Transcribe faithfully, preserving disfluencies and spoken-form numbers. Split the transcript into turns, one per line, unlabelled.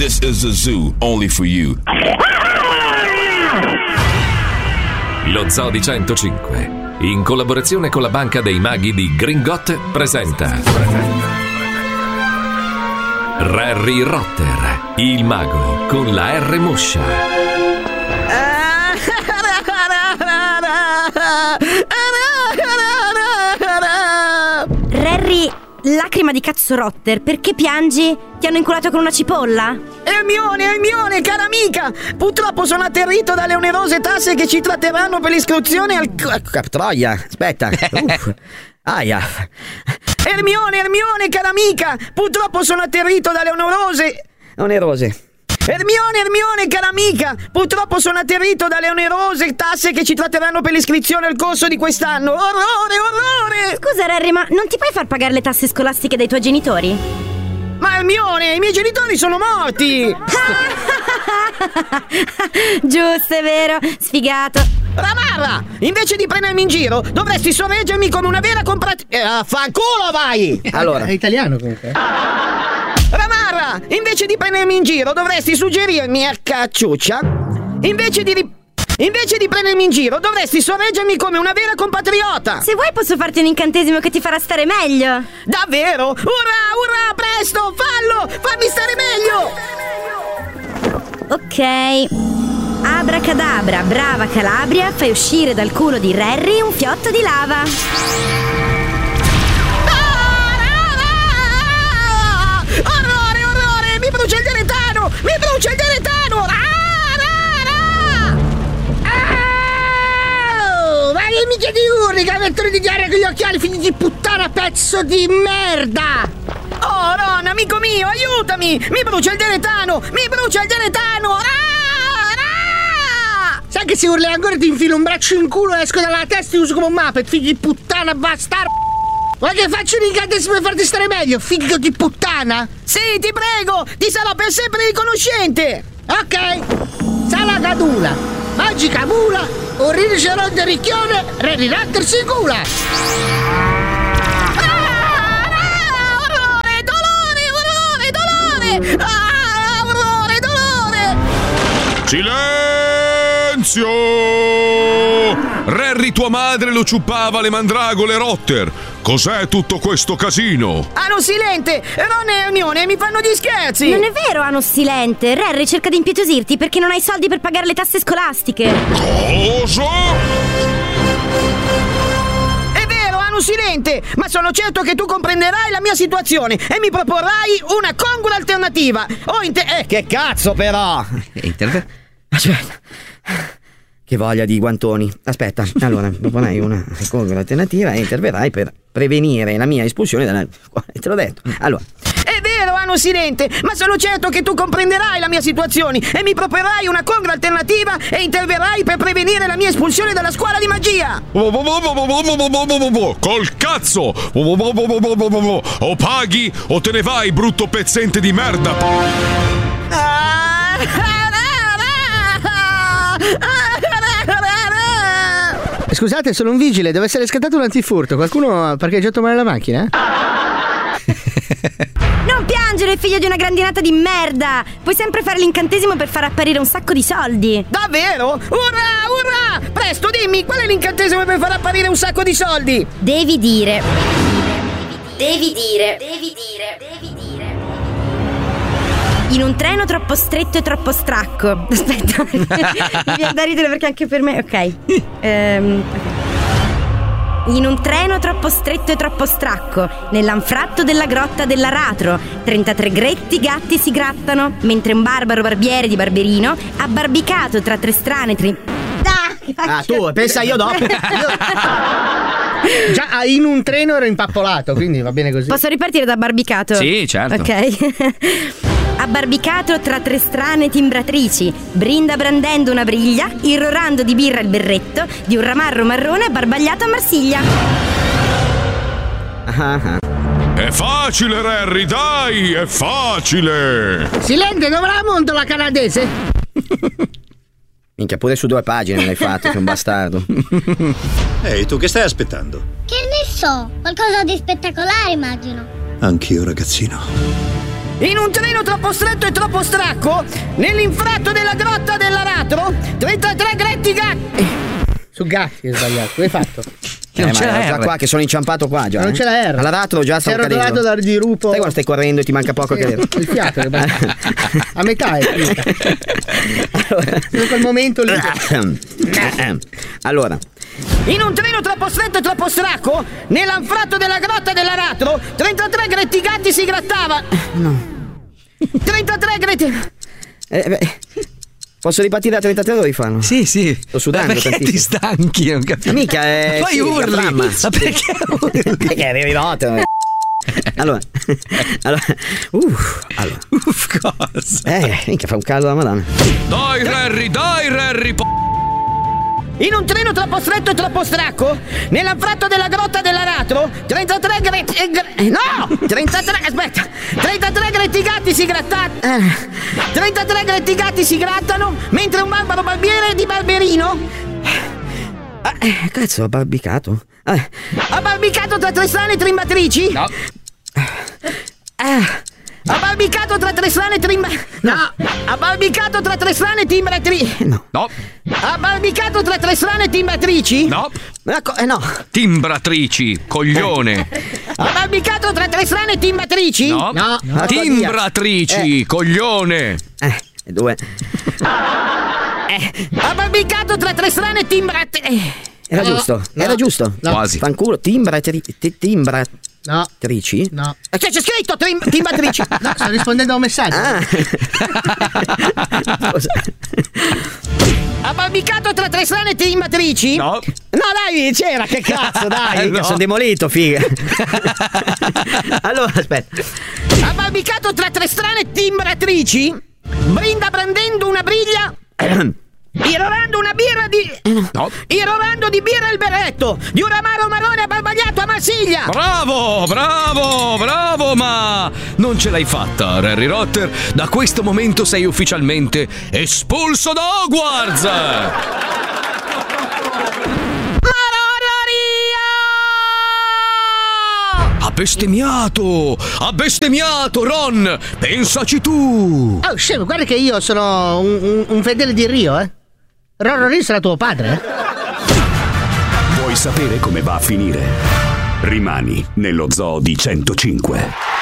This is a zoo only for you.
Lo Zoo di centocinque, in collaborazione con la Banca dei Maghi di Gringot, presenta Rarry Rotter, il mago con la R moscia.
Rarry, lacrima di cazzo Rotter, perché piangi? Ti hanno inculato con una cipolla?
Ermione, Ermione, cara amica! Purtroppo sono atterrito dalle onerose tasse che ci tratteranno per l'iscrizione al... Troia, aspetta. Uff. Aia. Ermione, Ermione, cara amica! Purtroppo sono atterrito dalle onerose... Onerose... Ermione, Ermione, cara amica! Purtroppo sono atterrito dalle onerose tasse che ci tratteranno per l'iscrizione al corso di quest'anno. Orrore, orrore!
Scusa Rarry, ma non ti puoi far pagare le tasse scolastiche dai tuoi genitori?
Ma Ermione, i miei genitori sono morti!
Giusto, è vero, sfigato.
Ramarra, invece di prendermi in giro, dovresti sorreggermi come una vera comprat... Eh, fanculo vai! Allora.
È italiano comunque.
Ramarra, invece di prendermi in giro, dovresti suggerirmi a cacciuccia. Invece di... Rip... Invece di prendermi in giro, dovresti sorreggermi come una vera compatriota.
Se vuoi posso farti un incantesimo che ti farà stare meglio.
Davvero? Urrà, urrà, presto, fallo! Fammi stare meglio!
Ok. Abracadabra, brava Calabria, fai uscire dal culo di Rarry un fiotto di lava.
Ah, orrore, orrore! Mi brucia il dialetano! Mi brucia il dialetano! Ah!
Che mica di urlica, mettere di diaria con gli occhiali, figli di puttana, pezzo di merda!
Oh, Ron, amico mio, aiutami! Mi brucia il dialetano! Mi brucia il dialetano! Ah, ah!
Sai che se urli ancora ti infilo un braccio in culo e esco dalla testa e uso come un Muppet, figli di puttana, bastardo! Vuoi che faccio un incantesimo per farti stare meglio, figlio di puttana?
Sì, ti prego! Ti sarò per sempre riconoscente!
Ok! Salacadula! Magica mula! Un rinoceronte ricchione, Rarry Rotter si cula!
Ah, ah, orrore, dolore, orrore, dolore! Ah, orrore, dolore!
Silenzio! Rarry tua madre lo ciuppava le mandragole Rotter. Cos'è tutto questo casino?
Ano silente! Ron e Ermione mi fanno gli scherzi!
Non è vero, Ano silente. Rarry cerca di impietosirti perché non hai soldi per pagare le tasse scolastiche.
Cosa?
È vero, Ano silente! Ma sono certo che tu comprenderai la mia situazione e mi proporrai una congrua alternativa. O inter... Eh, che cazzo però! Inter... Aspetta... Che voglia di guantoni. Aspetta, allora proporai una congrua alternativa e interverrai per prevenire la mia espulsione dalla... Te l'ho detto. Allora, è vero, Ano silente, ma sono certo che tu comprenderai la mia situazione e mi proporrai una congrua alternativa e interverrai per prevenire la mia espulsione dalla scuola di magia.
Col cazzo! O paghi o te ne vai, brutto pezzente di merda!
Scusate, sono un vigile, deve essere scattato un antifurto. Qualcuno ha parcheggiato male la macchina?
Non piangere, figlio di una grandinata di merda! Puoi sempre fare l'incantesimo per far apparire un sacco di soldi.
Davvero? Urrà, urrà! Presto, dimmi, qual è l'incantesimo per far apparire un sacco di soldi?
Devi dire. Devi dire. Devi dire. Devi dire. In un treno troppo stretto e troppo stracco. Aspetta, mi viene da ridere perché anche per me. Ok. Ehm, okay. In un treno troppo stretto e troppo stracco, nell'anfratto della grotta dell'aratro, trentatré gretti gatti si grattano, mentre un barbaro barbiere di Barberino, abbarbicato tra tre strane tri...
Ah, tu, pensa io dopo.
Già in un treno ero impappolato, quindi va bene così.
Posso ripartire da barbicato?
Sì, certo.
Ok. Abbarbicato tra tre strane timbratrici, brinda brandendo una briglia, irrorando di birra il berretto di un ramarro marrone abbarbagliato a Marsiglia.
Ah,
È facile, Rarry, dai, è facile!
Silente, dove la monto la canadese?
minchia, pure su due pagine me l'hai fatto, sei un bastardo.
Ehi, tu che stai aspettando?
Che ne so, qualcosa di spettacolare immagino.
Anch'io, ragazzino.
In un treno troppo stretto e troppo stracco, nell'infratto della grotta dell'aratro, trentatré gretti gatti.
Su gatti hai sbagliato, come hai fatto?
Eh, non c'è la R. Qua che sono inciampato qua già.
Non
eh.
c'è la R.
All'aratro già stavo cadendo.
Sei rotolato da dirupo.
Sai quando stai correndo e ti manca poco
sì,
a cadere?
Il fiato che basta. A metà è finita. Allora, in quel momento lì.
Allora, in un treno troppo stretto e troppo stracco, nell'anfratto della grotta dell'aratro, trentatré gretti gatti si grattava. No. trentatré gretti. Eh, beh. Posso ripartire da trentatré o rifanno?
Sì, sì.
Sto sudando
perché
tantissimo.
ti stanchi? Non capisco.
Mica è.
Poi
sì,
urli.
Ma
Ma perché urli?
Perché arrivi notte. Allora, allora, uff, allora.
Uff, cosa?
Eh, minchia, fa un caldo la madonna.
Dai, Harry, dai, Harry.
In un treno troppo stretto e troppo stracco, nell'anfratto della grotta dell'aratro, trentatré gretti. Eh, gre- no! trentatré, aspetta! trentatré gretti gatti si grattano. Eh, trentatré gretti gatti si grattano mentre un barbaro barbiere di Barberino. Ah, eh, cazzo, ha barbicato. Eh, ha barbicato tra tre strane trimbatrici?
No.
Eh. Ha barbicato tra tre strane trimba... No! Ha barbicato tra tre strane timbratrici... No.
No.
Ha barbicato tra tre strane timbratrici?
No.
Eh no.
Timbratrici, coglione.
Ha barbicato tra tre strane timbratrici?
No.
No.
no.
Timbratrici,
eh.
coglione.
Eh, due. Eh, ha barbicato tra tre strane timbratrici... Era
no.
giusto?
No.
Era giusto?
No.
Quasi.
Fanculo, timbratrici... Timbra...
No.
Trici?
No.
Eh, c'è, c'è scritto trim, timbratrici.
No, sto rispondendo a un messaggio.
Ah. Scusa. Ha barbicato tra tre strane timbratrici?
No.
No, dai, c'era, che cazzo, dai.
No.
Sono demolito, figa. Allora, aspetta. Ha barbicato tra tre strane timbratrici? Brinda prendendo una briglia. Irorando una birra di...
No.
Irorando di birra il berretto di un amaro marrone abbarbagliato a Marsiglia.
Bravo, bravo, bravo, ma non ce l'hai fatta, Harry Rotter. Da questo momento sei ufficialmente espulso da Hogwarts. Ha bestemmiato, ha bestemmiato, Ron. Pensaci tu.
Oh, scemo, guarda che io sono un, un, un fedele di Rio, eh. Ron Rio sarà tuo padre, eh?
Vuoi sapere come va a finire? Rimani nello Zoo di centocinque.